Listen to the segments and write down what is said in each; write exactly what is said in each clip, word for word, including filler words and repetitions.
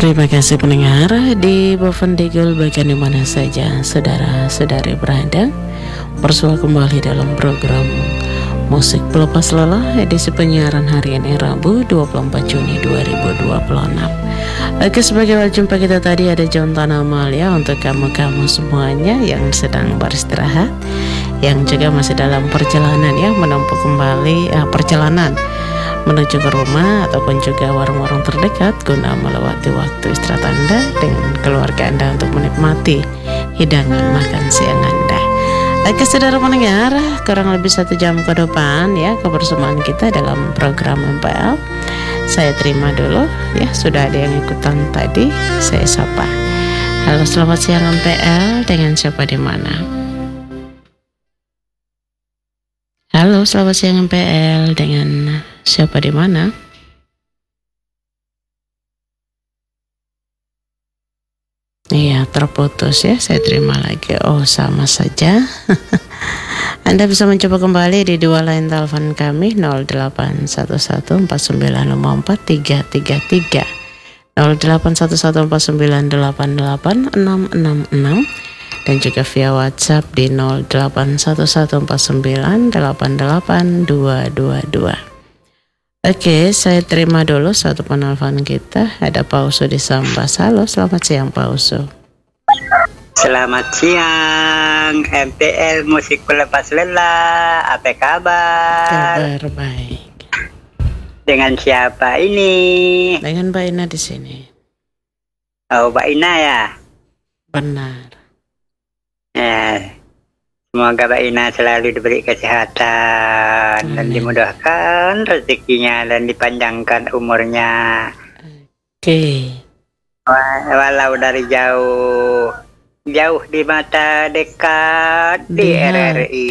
Terima kasih pendengar di Bovendigul bagian dimana saja saudara-saudari berada. Bersua kembali dalam program Musik Pelepas Lelah edisi penyiaran hari ini Rabu dua puluh empat Juni dua ribu dua puluh enam. Oke, sebagai awal jumpa kita tadi ada John Tanamalia untuk kamu-kamu semuanya yang sedang beristirahat, yang juga masih dalam perjalanan ya, menempuh kembali eh, perjalanan menuju ke rumah ataupun juga warung-warung terdekat guna melewati waktu istirahat Anda dengan keluarga Anda untuk menikmati hidangan makan siang Anda. Oke saudara pendengar, kurang lebih satu jam ke depan ya kebersamaan kita dalam program M P L. Saya terima dulu ya, sudah ada yang ikutan tadi, saya sapa. Halo, selamat siang M P L, dengan siapa di mana? Halo, selamat siang M P L, dengan siapa di mana? Iya, terputus ya, saya terima lagi. Oh, sama saja. Anda bisa mencoba kembali di dua line telepon kami nol delapan satu satu empat sembilan lima empat tiga tiga tiga, nol delapan satu satu empat sembilan delapan delapan enam enam enam, dan juga via WhatsApp di nol delapan satu satu empat sembilan delapan delapan dua dua dua. Oke, saya terima dulu satu penelpon kita. Ada Pak Uso di Sambas. Halo, selamat siang Pak Uso. Selamat siang M P L Musik Pelepas Lelah. Apa kabar? Kabar baik. Dengan siapa ini? Dengan Mbak Ina di sini. Oh, Mbak Ina ya? Benar. Ya, semoga Mbak Ina selalu diberi kesehatan. Amin. Dan dimudahkan rezekinya dan dipanjangkan umurnya. Oke. Walau dari jauh, jauh di mata, dekat di, di R R I.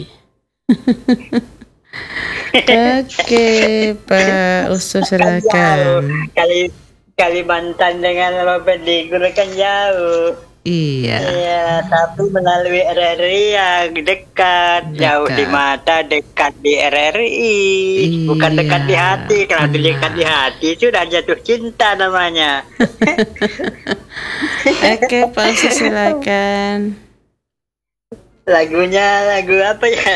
Oke, Pak Uso silakan. Kali Kalimantan dengan Bovendigul kan jauh. Iya. Iya, tapi melalui R R I yang dekat, dekat. Jauh di mata, dekat di R R I. Iya, bukan dekat di hati. Kalau dekat di hati sudah jatuh cinta namanya. Oke, Pak Uso silakan. Lagunya lagu apa ya?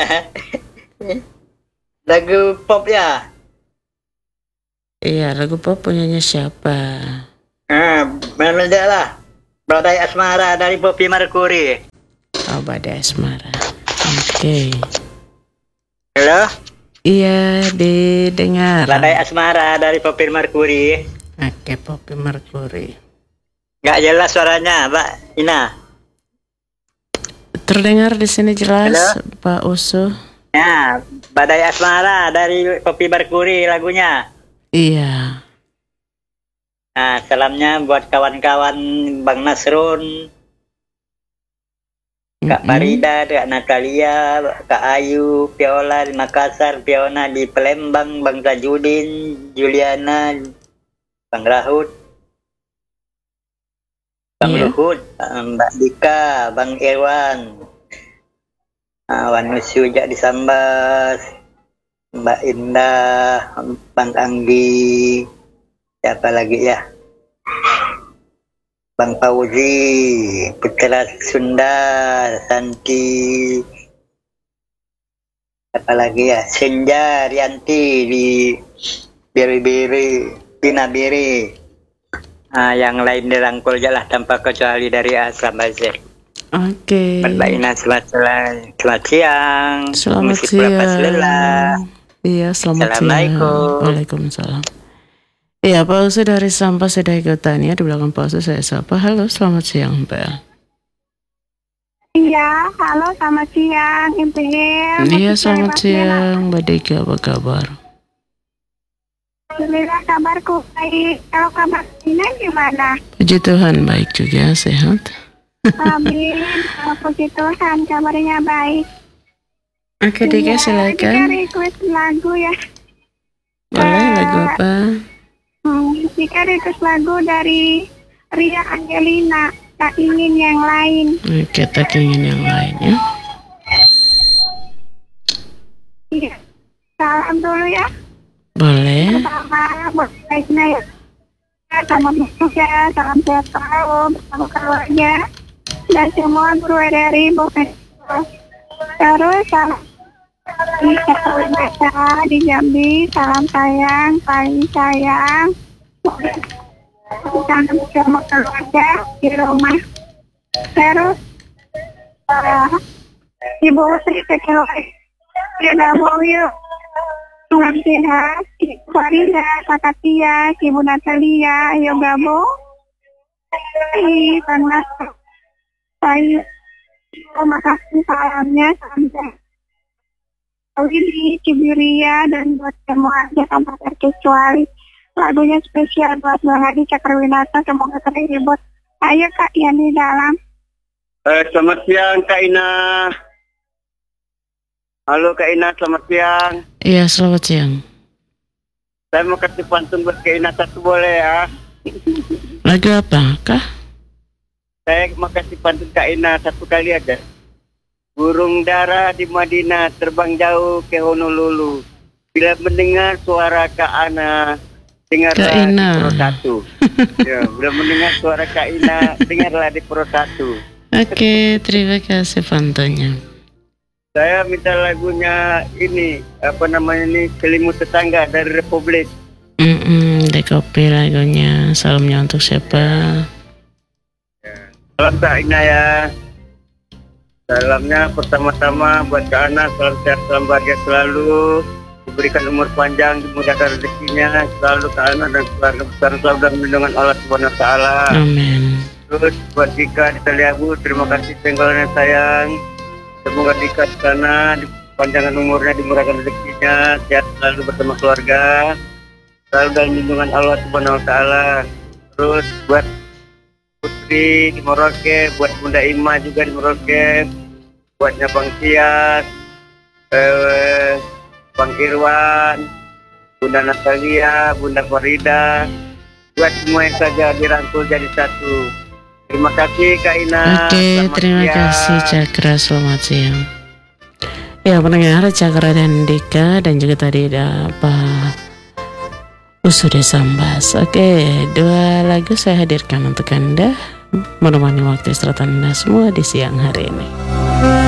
Lagu pop ya? Iya, lagu pop punyanya siapa? Ah, mana lah. Badai Asmara dari Poppy Mercury. Oh, Badai Asmara. Oke. Okay. Halo? Iya, didengar. Badai Asmara dari Poppy Mercury. Oke, okay, Poppy Mercury. Gak jelas suaranya, Mbak Ina. Terdengar di sini jelas. Halo? Pak Uso. Ya, Badai Asmara dari Poppy Mercury lagunya. Iya. Nah, salamnya buat kawan-kawan Bang Nasrun, Kak mm-hmm. Farida, Kak Natalia, Kak Ayu, Viola di Makassar, Fiona di Palembang, Bang Tajudin, Juliana, Bang Rahut, Bang yeah. Luhut, Mbak Dika, Bang Irwan, Wan Nusyuja di Sambas, Mbak Indah, Bang Anggi, siapa lagi ya? Bang Fauzi, Putra Sunda, Santi, apa lagi ya? Senja, Rianti di Biri-Biri, Pinabiri. Ah, yang lain dirangkul jelas tanpa kecuali dari Aslam Bazir. Oke. Okay. Mbak Ina, selamat, selamat siang. Selamat Musik siang. Pelepas Lelah. Iya, selamat Assalamualaikum. siang. Waalaikumsalam. Iya, Pak Uso dari Sampah sudah ikutan ya. Di belakang Pak Uso saya sapa. Halo, selamat siang, Mbak. Iya, halo, selamat siang, M P L. Iya, selamat siang, Mbak Dika, apa kabar? Alhamdulillah, kabarku baik. Kalau kabar Ina gimana? Puji Tuhan, baik juga, sehat. Amin, kalau puji Tuhan, kabarnya baik. Oke, Dika, silakan. Dika request lagu ya. Boleh, lagu apa? Hmm, Dika request lagu dari Ria Angelina, Tak Ingin Yang Lain. Oke, Tak Ingin Yang Lain ya. Iya, salam dulu ya. Boleh. Pertama buat baiknya ya. selamat bekerja, salam sehat selalu bersama keluarga dan semua guru R R I Bofan. Terus salam di Kalimantan di Jambi, salam sayang, paling sayang. Kita bersama keluarga di rumah. Terus uh, Ibu Sri Sekilai, Yaudah mau yuk. Salam sehat, Ibu Farida, Kakak Tia, Ibu Natalia, ayo gabung. Ini Banglas. Saya terima kasih salamnya, salam sehat. Ini Cibiria dan buat semua aja tanpa terkecuali. Lagunya spesial buat Bang Adi Cakrwinata, semoga terhibur. Ayo Kak Yani dalam. Eh, selamat siang Kak Ina. Halo Kak Ina, selamat siang. Iya, selamat siang. Saya mau kasih pantun buat Kak Ina satu boleh ya? Lagu apa kah? Saya mau kasih pantun Kak Ina satu kali aja. Burung dara di Madinah terbang jauh ke Honolulu. Bila mendengar suara Kak Ana, dengarlah Kak di Ina. Pro satu. Ya, bila mendengar suara Kak Ina, dengarlah di Pro satu. Oke, terima kasih pantunnya. Saya minta lagunya ini, apa namanya ini, Selimut Tetangga dari Republik. Mm-mm, di copy lagunya. Salamnya untuk siapa? Salam Kak Ina ya. Salamnya pertama-tama buat Kak Ana, salam sehat, salam bahagia selalu. Diberikan umur panjang, dimudahkan rezekinya, selalu Kak Ana dan keluarga besar selalu dalam lindungan Allah Subhanahu Wa Taala. Amin. Terus buat Dika di Taliabu, terima kasih tenggolannya sayang. Semoga Dika di sana dipanjangkan umurnya, dimurahkan rezekinya, sehat selalu bersama keluarga, selalu dalam lindungan Allah Subhanahu Wa Taala. Terus buat Putri di Merauke, buat Bunda Ima juga di Merauke, buatnya Bang Tias, eh, Bang Irwan, Bunda Natalia, Bunda Farida, buat semua yang saja dirangkul jadi satu. Terima kasih Kak Ina. Oke, Selamat terima siang. kasih Cakra, selamat siang. Ya, pendengar Cakra dan Dika, dan juga tadi ada Pak Usude Sambas. Oke, dua lagu saya hadirkan untuk Anda menemani waktu istirahat Anda semua di siang hari ini.